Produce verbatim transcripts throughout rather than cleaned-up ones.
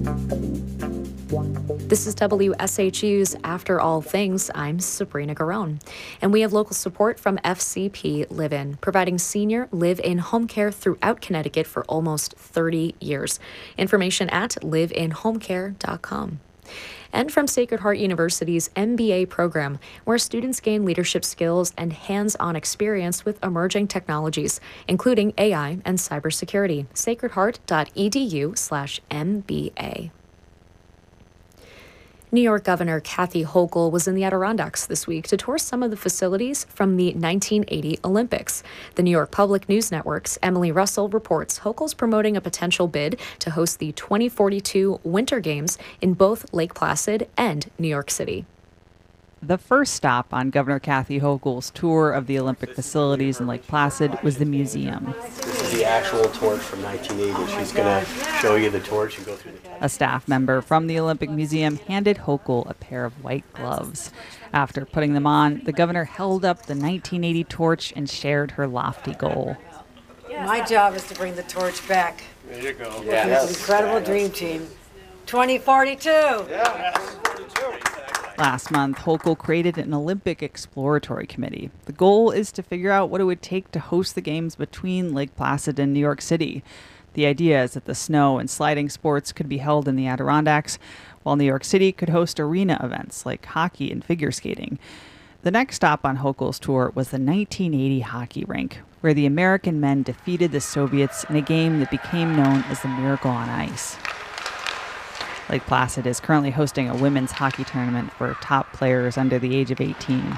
This is W S H U's After All Things. I'm Sabrina Garone. And we have local support from F C P Live-In, providing senior live-in home care throughout Connecticut for almost thirty years. Information at live in home care dot com. And from Sacred Heart University's M B A program, where students gain leadership skills and hands-on experience with emerging technologies, including A I and cybersecurity. sacred heart dot e d u slash M B A. New York Governor Kathy Hochul was in the Adirondacks this week to tour some of the facilities from the nineteen eighty Olympics. The New York Public News Network's Emily Russell reports Hochul's promoting a potential bid to host the twenty forty-two Winter Games in both Lake Placid and New York City. The first stop on Governor Kathy Hochul's tour of the Olympic facilities in Lake Placid was the museum. This is the actual torch from nineteen eighty. She's going to show you the torch and go through the... A staff member from the Olympic Museum handed Hochul a pair of white gloves. After putting them on, the governor held up the nineteen eighty torch and shared her lofty goal. My job is to bring the torch back. There you go. Yeah, this incredible dream team. twenty forty-two. Yeah. Last month, Hochul created an Olympic exploratory committee. The goal is to figure out what it would take to host the games between Lake Placid and New York City. The idea is that the snow and sliding sports could be held in the Adirondacks, while New York City could host arena events like hockey and figure skating. The next stop on Hochul's tour was the nineteen eighty hockey rink, where the American men defeated the Soviets in a game that became known as the Miracle on Ice. Lake Placid is currently hosting a women's hockey tournament for top players under the age of eighteen.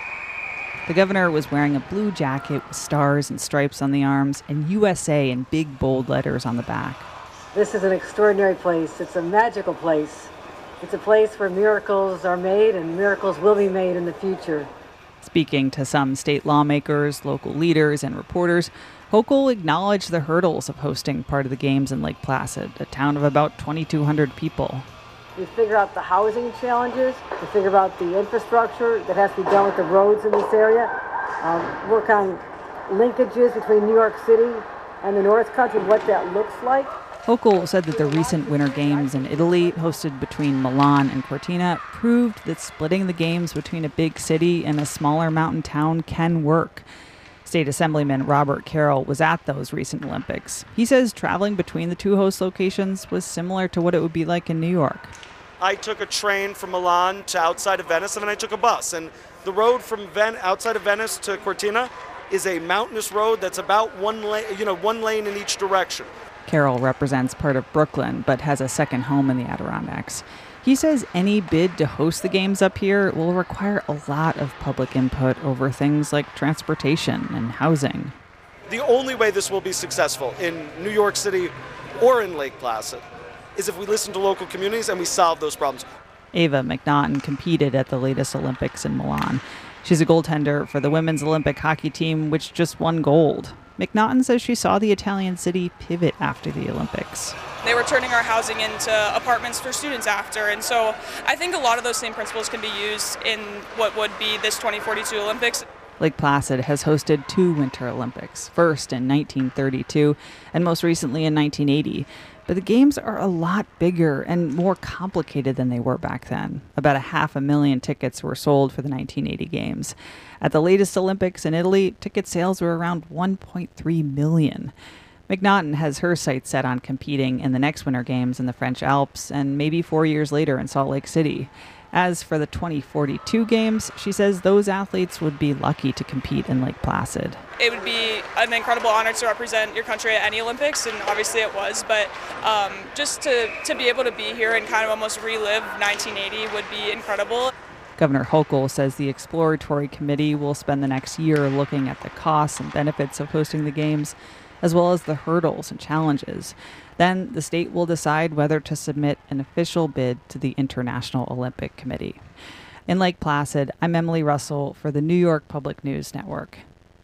The governor was wearing a blue jacket with stars and stripes on the arms and U S A in big bold letters on the back. This is an extraordinary place. It's a magical place. It's a place where miracles are made and miracles will be made in the future. Speaking to some state lawmakers, local leaders, and reporters, Hochul acknowledged the hurdles of hosting part of the games in Lake Placid, a town of about twenty-two hundred people. We figure out the housing challenges, we figure out the infrastructure that has to be done with the roads in this area, um, work on linkages between New York City and the North Country, what that looks like. Hochul said that the recent Winter Games in Italy, hosted between Milan and Cortina, proved that splitting the games between a big city and a smaller mountain town can work. State Assemblyman Robert Carroll was at those recent Olympics. He says traveling between the two host locations was similar to what it would be like in New York. I took a train from Milan to outside of Venice, and then I took a bus. And the road from Ven- outside of Venice to Cortina is a mountainous road that's about one lane, you know, one lane in each direction. Carroll represents part of Brooklyn, but has a second home in the Adirondacks. He says any bid to host the games up here will require a lot of public input over things like transportation and housing. The only way this will be successful in New York City or in Lake Placid is if we listen to local communities and we solve those problems. Ava McNaughton competed at the latest Olympics in Milan. She's a goaltender for the women's Olympic hockey team, which just won gold. McNaughton says she saw the Italian city pivot after the Olympics. They were turning our housing into apartments for students after, and so I think a lot of those same principles can be used in what would be this twenty forty-two Olympics. Lake Placid has hosted two Winter Olympics, first in nineteen thirty-two and most recently in nineteen eighty. But the games are a lot bigger and more complicated than they were back then. About a half a million tickets were sold for the nineteen eighty games. At the latest Olympics in Italy, ticket sales were around one point three million. McNaughton has her sights set on competing in the next Winter Games in the French Alps and maybe four years later in Salt Lake City. As for the twenty forty-two games, she says those athletes would be lucky to compete in Lake Placid. It would be an incredible honor to represent your country at any Olympics, and obviously it was, but um, just to, to be able to be here and kind of almost relive nineteen eighty would be incredible. Governor Hochul says the exploratory committee will spend the next year looking at the costs and benefits of hosting the games, as well as the hurdles and challenges. Then the state will decide whether to submit an official bid to the International Olympic Committee. In Lake Placid, I'm Emily Russell for the New York Public News Network.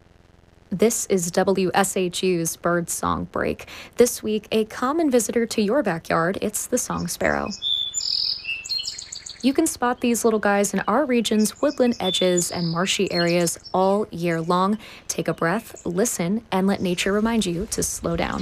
This is W S H U's Bird Song Break. This week, a common visitor to your backyard, it's the song sparrow. You can spot these little guys in our region's woodland edges and marshy areas all year long. Take a breath, listen, and let nature remind you to slow down.